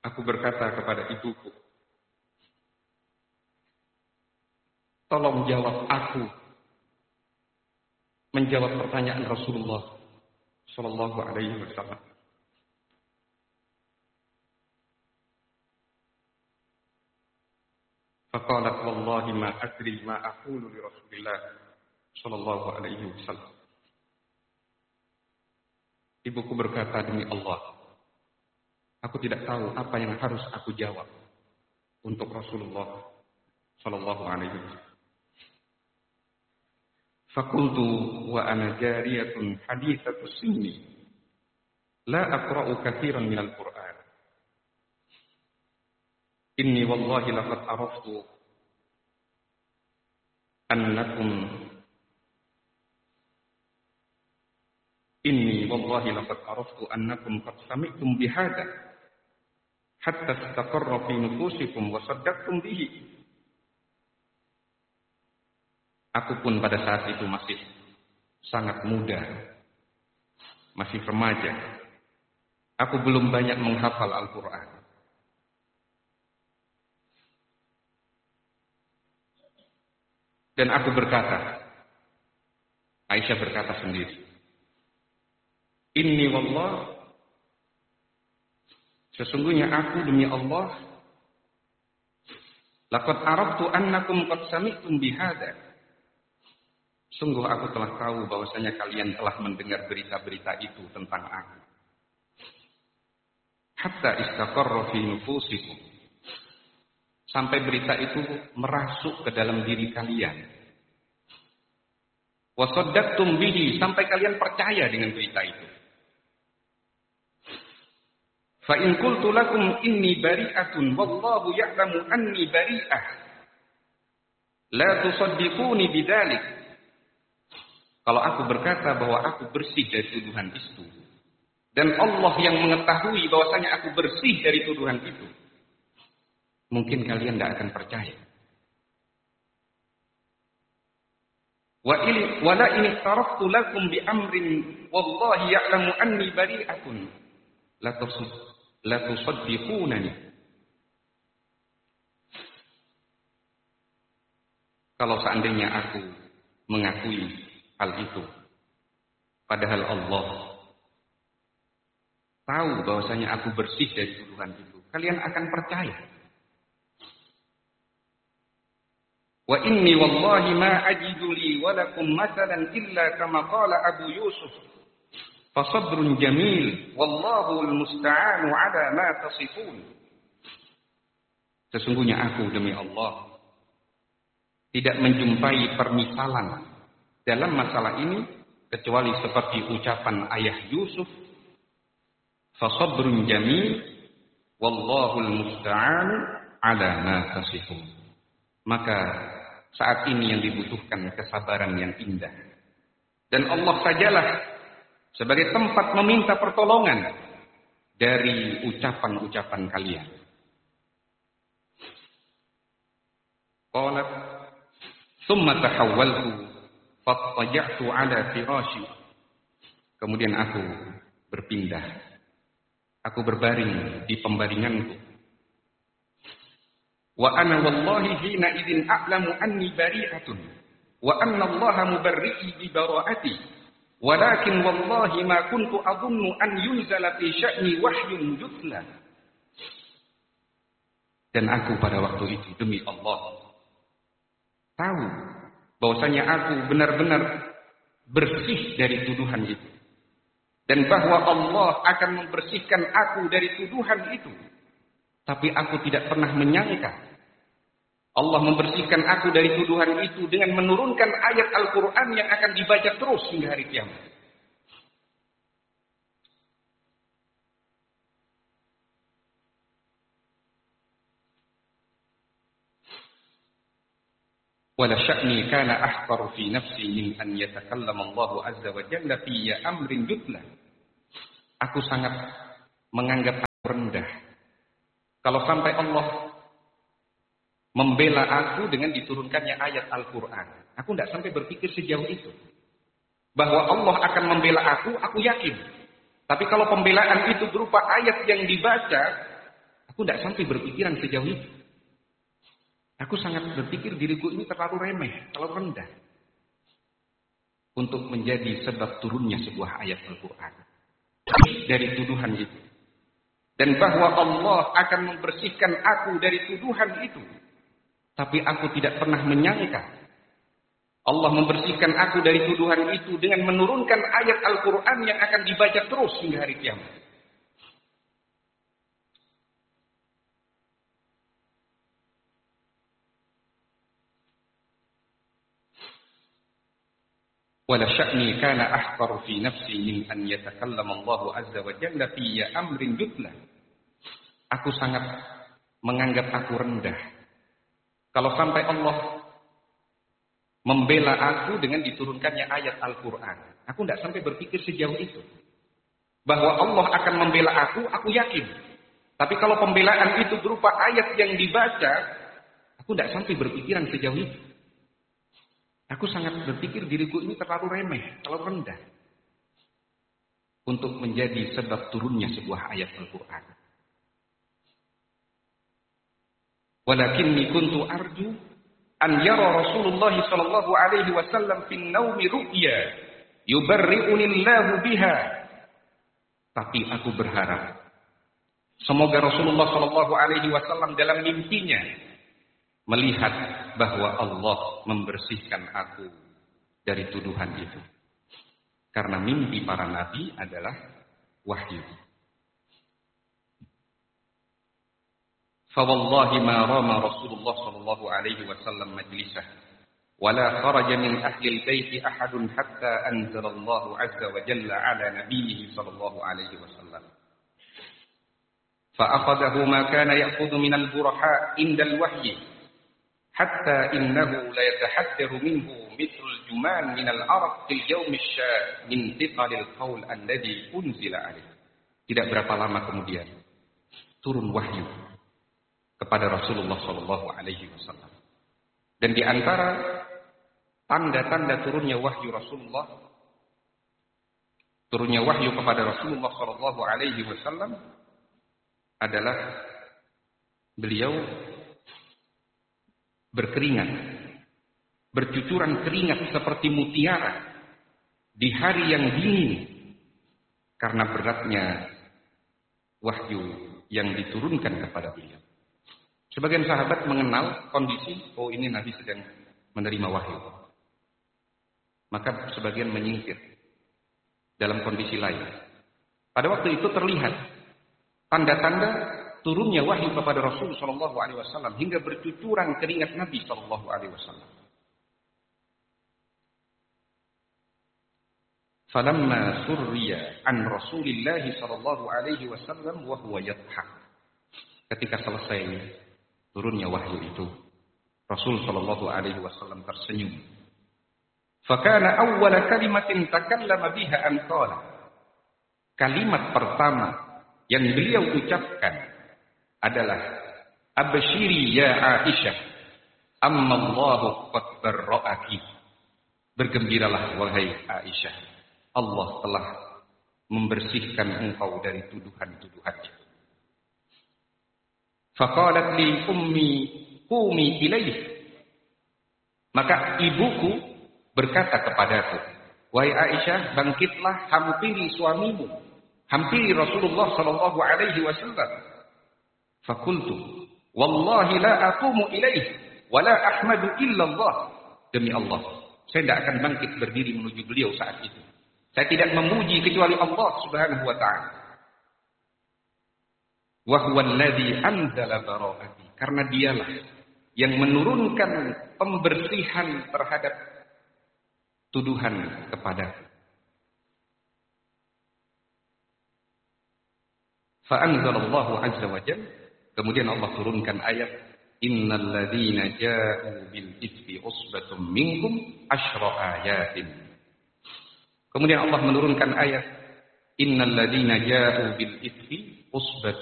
Aku berkata kepada ibuku, tolong jawab aku menjawab pertanyaan Rasulullah Sallallahu Alaihi Wasallam. Faqalat wallahi ma adri ma aqulu li Rasulillah Sallallahu Alaihi Wasallam. Ibuku berkata, demi Allah, aku tidak tahu apa yang harus aku jawab untuk Rasulullah Sallallahu Alaihi Wasallam. Fakultu wa ana jariyatun hadithatu sinni la aqra'u katsiran minal Qur'an. Inni wallahi laqad araftu annakum qad sami'tum bihadha hatta istaqarra fi nufusikum wa saddaqtum bihi. Aku pun pada saat itu masih sangat muda, masih remaja. Aku belum banyak menghafal Al-Quran. Dan aku berkata, Aisyah berkata sendiri, Inni wallah, sesungguhnya aku demi Allah, laqad araftu annakum qad sami'tum bihadha. Sungguh aku telah tahu bahwasanya kalian telah mendengar berita-berita itu tentang aku. Hatta istaqarra fi nufusikum. Sampai berita itu merasuk ke dalam diri kalian. Wa saddaqtum bihi, sampai kalian percaya dengan berita itu. Fa in qultu lakum inni bari'atun wallahu ya'lamu anni bari'ah. La tusaddiquni bidzalik. Kalau aku berkata bahwa aku bersih dari tuduhan itu, dan Allah yang mengetahui bahwasanya aku bersih dari tuduhan itu, mungkin kalian tidak akan percaya. Wa la in taraftu lakum bi amrin wallahi ya'lamu anni bari'atun la tusaddiqunani. Kalau seandainya aku mengakui hal itu, padahal Allah tahu bahwasanya aku bersih dari tuduhan itu, kalian akan percaya. Wa inni wallahi ma ajidu li wa lakum mathalan illa kama qala Abu Yusuf, fa sabrun jamil wallahu almusta'anu ala ma tasifun. Sesungguhnya aku demi Allah tidak menjumpai permisalan dalam masalah ini kecuali seperti ucapan ayah Yusuf, fasabrun jamil wallahul musta'an ala ma tasifun. Maka saat ini yang dibutuhkan kesabaran yang indah, dan Allah sajalah sebagai tempat meminta pertolongan dari ucapan-ucapan kalian. Qalat thumma tahawwaltu fattaja'tu ala firashi. Kemudian aku berpindah. Aku berbaring di pembaringanku. Wa ana wallahi hina idzin a'lamu anni bari'atun wa anna Allaha mubarri'i bi bara'ati. Walakin wallahi ma kuntu adhunnu an yunzala fi sya'ni wahyun yutla. Dan aku pada waktu itu demi Allah tahu bahwasanya aku benar-benar bersih dari tuduhan itu, dan bahwa Allah akan membersihkan aku dari tuduhan itu. Tapi aku tidak pernah menyangka Allah membersihkan aku dari tuduhan itu dengan menurunkan ayat Al-Quran yang akan dibaca terus hingga hari kiamat. Wala sya'ni kana ahqaru fi nafsi min an yatakallama Allah azza wa jalla fi amrin yutla. Aku sangat menganggap rendah kalau sampai Allah membela aku dengan diturunkannya ayat Al-Quran. Aku tidak sampai berpikir sejauh itu. Bahwa Allah akan membela aku yakin. Tapi kalau pembelaan itu berupa ayat yang dibaca, aku Aku tidak sampai berpikiran sejauh itu. Aku sangat berpikir diriku ini terlalu remeh, terlalu rendah untuk menjadi sebab turunnya sebuah ayat Al-Quran dari tuduhan itu. Dan bahwa Allah akan membersihkan aku dari tuduhan itu. Tapi aku tidak pernah menyangka Allah membersihkan aku dari tuduhan itu dengan menurunkan ayat Al-Quran yang akan dibaca terus hingga hari kiamat. Wala sya'ni kana ahqar fi nafsi min an yatakallama Allah azza wa jalla fi amrin yutla. Aku sangat menganggap aku rendah kalau sampai Allah membela aku dengan diturunkannya ayat Al-Quran. Aku tidak sampai berpikir sejauh itu. Bahwa Allah akan membela aku yakin. Tapi kalau pembelaan itu berupa ayat yang dibaca, aku tidak sampai berpikiran sejauh itu. Aku sangat berpikir diriku ini terlalu remeh, terlalu rendah untuk menjadi sebab turunnya sebuah ayat Al-Quran. Walakinni kuntu arju an yara Rasulullah sallallahu alaihi wasallam fi an-naumi ru'ya yubarri'uni Allah biha. Tapi aku berharap semoga Rasulullah sallallahu alaihi wasallam dalam mimpinya melihat bahwa Allah membersihkan aku dari tuduhan itu. Karena mimpi para nabi adalah wahyu. Fawallahi ma rama Rasulullah sallallahu alaihi wasallam majlisah wala kharaja min ahli al-bait ahadun hatta anzala Allah azza wa jalla ala nabiyhi sallallahu alaihi wasallam. Fa akhadahu ma kana ya'khudhu min al-buraha inda al-wahyi حتى إنه لا يتحدر منه مثل الجمان من العرق في اليوم الشاء من ثقل القول الذي أنزل عليه. Tidak berapa lama kemudian turun wahyu kepada Rasulullah sallallahu alaihi wasallam. Dan di antara tanda-tanda turunnya wahyu kepada Rasulullah sallallahu alaihi wasallam adalah beliau berkeringat, bercucuran keringat seperti mutiara di hari yang dingin karena beratnya wahyu yang diturunkan kepada beliau. Sebagian sahabat mengenal kondisi, oh ini Nabi sedang menerima wahyu. Maka sebagian menyingkir dalam kondisi lain. Pada waktu itu terlihat tanda-tanda turunnya wahyu kepada Rasul sallallahu alaihi wasallam hingga bercucuran keringat Nabi sallallahu alaihi wasallam. Falamma surriya an Rasulillah sallallahu alaihi wasallam wa huwa yadhhak. Ketika selesai turunnya wahyu itu, Rasul sallallahu alaihi wasallam tersenyum. Fakana awwala kalimatin takallama biha an qala. Kalimat pertama yang beliau ucapkan adalah abshiri ya Aisyah amma Allahu qad barra'aki. Bergembiralah wahai Aisyah, Allah telah membersihkan engkau dari tuduhan-tuduhannya. Faqalat li ummi qumi ilaih. Maka ibuku berkata kepadaku, wahai Aisyah, bangkitlah, hampiri suamimu, hampiri Rasulullah sallallahu alaihi wasallam. Fakultu wallahi la aqumu ilaih wa la ahmadu illa Allah. Demi Allah, saya tidak akan bangkit berdiri menuju beliau saat itu. Saya tidak memuji kecuali Allah Subhanahu wa taala. Wa huwa alladhi anzala bara'ati. Karena dialah yang menurunkan pembersihan terhadap tuduhan kepadaku. Fa anzalallahu azza wa jalla. Kemudian Allah turunkan ayat innal ladzina ja'u bil ifki usbatun minkum asyra ayatin. Kemudian Allah menurunkan ayat innal ladzina ja'u bil ifki usbatun